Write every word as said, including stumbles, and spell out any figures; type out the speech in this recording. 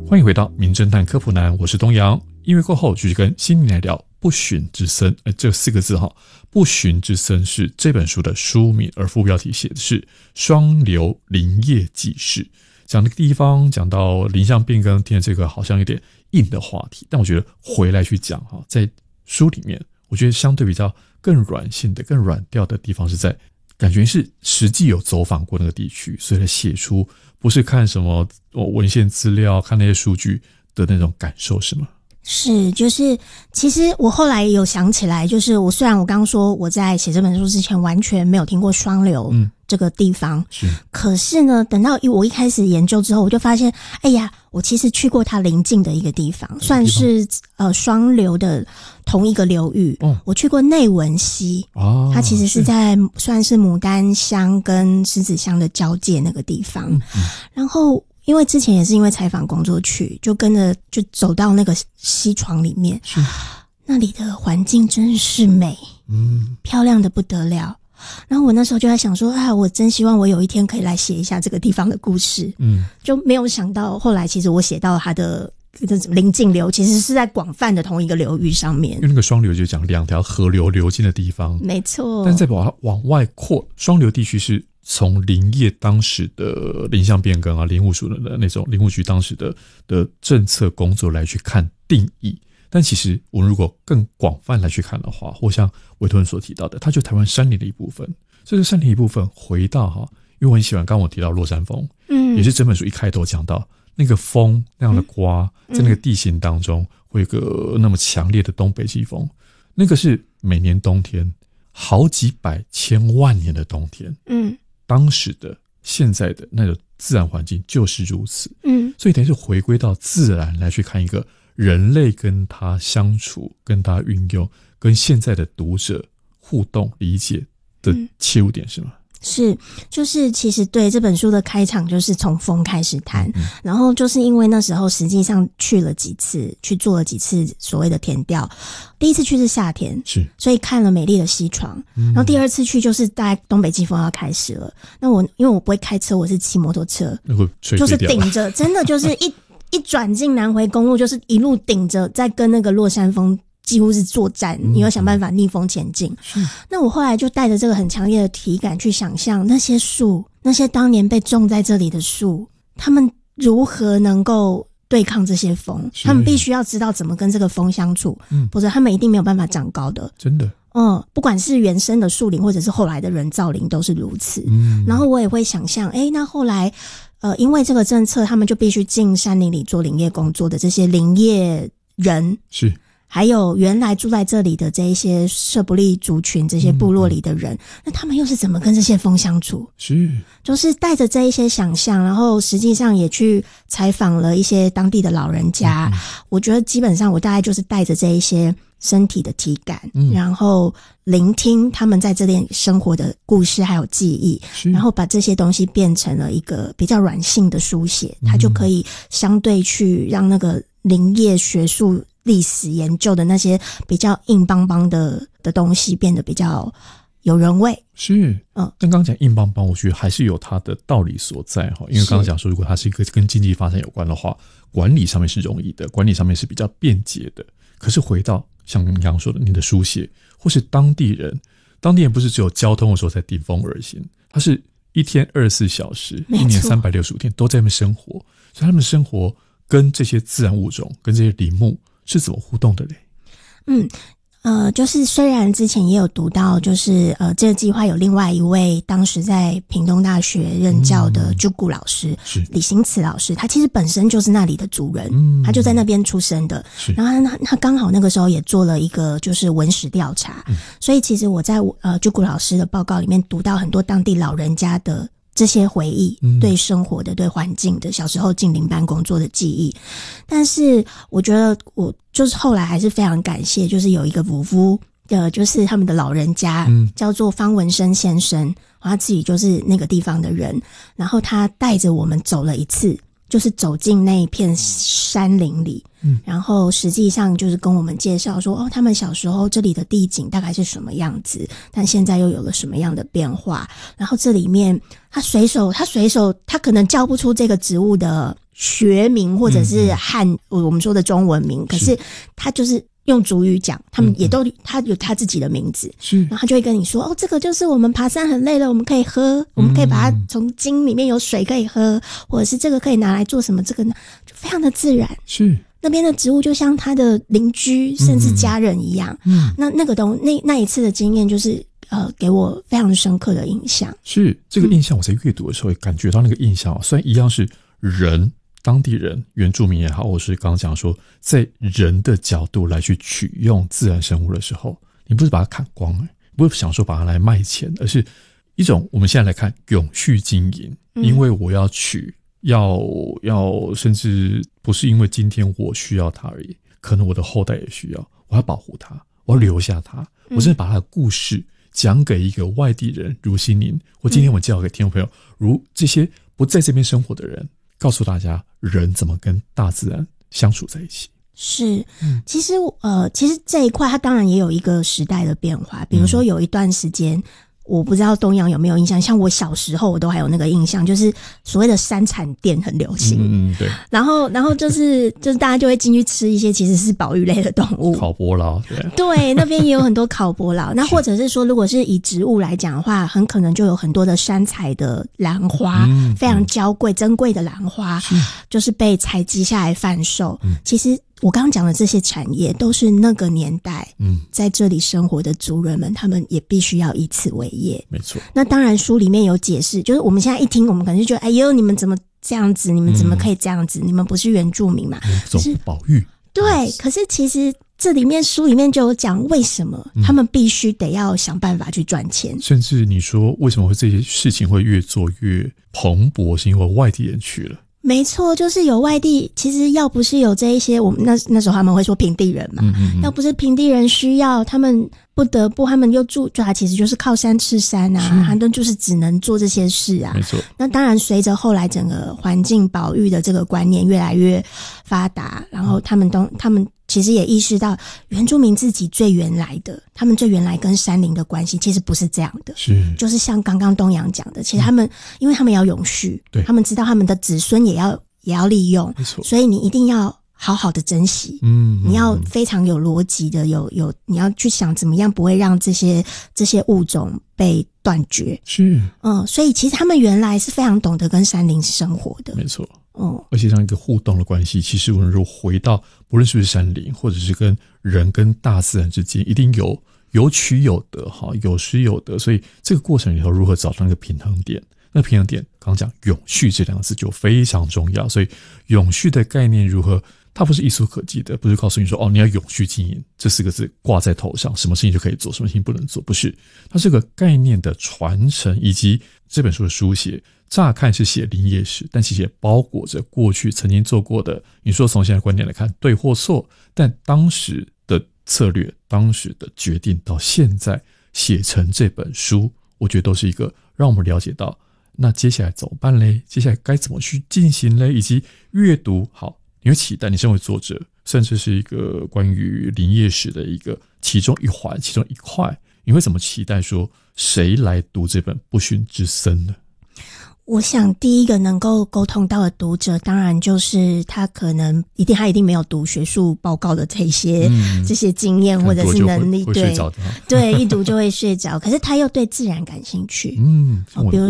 欢迎回到名侦探科普男，我是东阳。音乐过后继续跟心灵来聊不寻之森。呃，这四个字哈，不寻之森是这本书的书名，而副标题写的是双流林业纪事。讲的地方讲到林相变更，听了这个好像有点硬的话题，但我觉得回来去讲哈，在书里面我觉得相对比较更软性的更软调的地方是在感觉是实际有走访过那个地区，所以来写出不是看什么文献资料看那些数据的那种感受，是吗？ 是，就是其实我后来有想起来，就是我虽然我刚刚说我在写这本书之前完全没有听过双流这个地方，嗯、是，可是呢，等到我一开始研究之后，我就发现，哎呀，我其实去过它邻近的一个地方，算是呃双流的同一个流域。哦、我去过内文溪，哦，它其实是在是算是牡丹乡跟狮子乡的交界那个地方，嗯嗯、然后。因为之前也是因为采访工作去，就跟着就走到那个溪床里面，那里的环境真是美，嗯，漂亮的不得了。然后我那时候就在想说，啊，我真希望我有一天可以来写一下这个地方的故事，嗯，就没有想到后来其实我写到它的邻近流，其实是在广泛的同一个流域上面。因为那个双流就讲两条河流流进的地方， 没错。 但是再把它往外扩，双流地区是。从林业当时的林相变更啊，林务署的那种林务局当时的的政策工作来去看定义，但其实我们如果更广泛来去看的话，或像维托恩所提到的，它就台湾山林的一部分。这个山林一部分回到哈，因为我很喜欢，刚刚我提到落山风，嗯，也是整本书一开头讲到那个风那样的刮，在那个地形当中会有个那么强烈的东北季风，那个是每年冬天好几百千万年的冬天，嗯。当时的现在的那种自然环境就是如此，嗯，所以等于是回归到自然来去看一个人类跟他相处、跟他运用、跟现在的读者互动理解的切入点，是吗？ 是，就是其实对这本书的开场就是从风开始谈，嗯、然后就是因为那时候实际上去了几次，去做了几次所谓的田调。第一次去是夏天，是，所以看了美丽的溪床，嗯、然后第二次去就是大概东北季风要开始了。那我因为我不会开车，我是骑摩托车，就是顶着，真的就是一一转进南回公路，就是一路顶着，在跟那个落山风。几乎是作战，你要想办法逆风前进。嗯、那我后来就带着这个很强烈的体感去想象那些树，那些当年被种在这里的树，他们如何能够对抗这些风？他们必须要知道怎么跟这个风相处，嗯、否则他们一定没有办法长高的。 真的， 嗯，不管是原生的树林，或者是后来的人造林，都是如此。嗯，然后我也会想象，诶，那后来，呃，因为这个政策，他们就必须进山林里做林业工作的这些林业人是。还有原来住在这里的这一些社不利族群，这些部落里的人，嗯、那他们又是怎么跟这些风相处？是，就是带着这一些想象，然后实际上也去采访了一些当地的老人家。嗯、我觉得基本上我大概就是带着这一些身体的体感，嗯、然后聆听他们在这里生活的故事还有记忆，然后把这些东西变成了一个比较软性的书写，它就可以相对去让那个林业学术历史研究的那些比较硬邦邦的的东西变得比较有人味。 是，嗯，但刚刚讲硬邦邦，我觉得还是有它的道理所在哈。因为刚刚讲说，如果它是一个跟经济发展有关的话，管理上面是容易的，管理上面是比较便捷的。可是回到像你刚刚说的，你的书写或是当地人，当地人不是只有交通的时候才顶风而行，他是一天二十四小时，一年三百六十五天都在那边生活，所以他们生活跟这些自然物种、跟这些林木是怎么互动的嘞？嗯， 呃，就是虽然之前也有读到，就是呃，这个计划有另外一位当时在屏东大学任教的朱古老师，是李新慈老师，他其实本身就是那里的族人，嗯，他就在那边出生的，然后他他刚好那个时候也做了一个就是文史调查，嗯、所以其实我在呃朱古老师的报告里面读到很多当地老人家的这些回忆，对生活的、对环境的，小时候进林班工作的记忆。但是我觉得我就是后来还是非常感谢，就是有一个夫妇，呃，就是他们的老人家，嗯、叫做方文生先生，他自己就是那个地方的人，然后他带着我们走了一次，就是走进那一片山林里，嗯，然后实际上就是跟我们介绍说，哦，他们小时候这里的地景大概是什么样子，但现在又有了什么样的变化。然后这里面他随手他随手他可能叫不出这个植物的学名或者是汉、嗯、我们说的中文名，可是他就是用族语讲，他们也都、嗯、他有他自己的名字， 是， 然后他就会跟你说，哦，这个就是我们爬山很累了，我们可以喝，我们可以把它从井里面有水可以喝，或者是这个可以拿来做什么，这个呢就非常的自然， 是。 那边的植物就像他的邻居甚至家人一样，嗯，那那个东那那一次的经验就是呃给我非常深刻的印象。 是这个印象，我在阅读的时候也感觉到那个印象，虽然一样是人。当地人、原住民也好，或是刚刚讲说，在人的角度来去取用自然生物的时候，你不是把它砍光，不是想说把它来卖钱，而是一种我们现在来看永续经营，因为我要取，要要，甚至不是因为今天我需要它而已，可能我的后代也需要，我要保护它，我要留下它，我甚至把它的故事讲给一个外地人，如心灵，或今天我介绍给听众朋友，如这些不在这边生活的人。告诉大家人怎么跟大自然相处在一起。 是，其实呃，其实这一块它当然也有一个时代的变化，比如说有一段时间。我不知道东阳有没有印象，像我小时候我都还有那个印象，就是所谓的山产店很流行， 嗯，对。 然后，然后就是就是大家就会进去吃一些其实是保育类的动物， 烤伯劳，对， 对，那边也有很多烤伯劳。那或者是说，如果是以植物来讲的话，很可能就有很多的山采的兰花，嗯、非常娇贵、珍贵的兰花，就是被采集下来贩售。嗯、其实。我刚刚讲的这些产业都是那个年代嗯在这里生活的族人们，他们也必须要以此为业。 没错。 那当然书里面有解释，就是我们现在一听我们可能就觉得哎呦你们怎么这样子，你们怎么可以这样子、嗯、你们不是原住民嘛， 可是保育。 对，可是其实这里面书里面就有讲为什么他们必须得要想办法去赚钱、嗯、 甚至你说为什么会这些事情会越做越蓬勃，是因为外地人去了。 没错，就是有外地，其实要不是有这一些，我们那那时候他们会说平地人嘛，嗯嗯嗯要不是平地人需要，他们不得不，他们又住，就他其实就是靠山吃山啊，他们就是只能做这些事啊。 没错。 那当然，随着后来整个环境保育的这个观念越来越发达，然后他们都他们其实也意识到，原住民自己最原来的，他们最原来跟山林的关系其实不是这样的， 是就是像刚刚东阳讲的，其实他们、嗯、因为他们要永续，对，他们知道他们的子孙也要也要利用， 没错， 所以你一定要好好的珍惜，嗯，你要非常有逻辑的，有有，你要去想怎么样不会让这些这些物种被断绝， 是， 嗯，所以其实他们原来是非常懂得跟山林生活的， 没错，嗯，而且这样一个互动的关系，其实我们如果回到不论是不是山林，或者是跟人跟大自然之间，一定有有取有得哈，有失有得，所以这个过程里头如何找到那个平衡点？那平衡点刚刚讲永续这两个字就非常重要，所以永续的概念如何？它不是一蹴可及的，不是告诉你说哦，你要永续经营这四个字挂在头上，什么事情就可以做，什么事情不能做，不是。它是个概念的传承，以及这本书的书写，乍看是写林业史，但其实也包裹着过去曾经做过的。你说从现在观点来看对或错，但当时的策略、当时的决定，到现在写成这本书，我觉得都是一个让我们了解到，那接下来怎么办嘞？接下来该怎么去进行嘞？以及阅读好。你会期待你身为作者，甚至是一个关于林业史的一个其中一环、其中一块，你会怎么期待说谁来读这本《不寻之森》呢？ 我想第一个能够沟通到的读者，当然就是他可能一定他一定没有读学术报告的这些、嗯、这些经验或者是能力，对对，一读就会睡着。可是他又对自然感兴趣，嗯，比如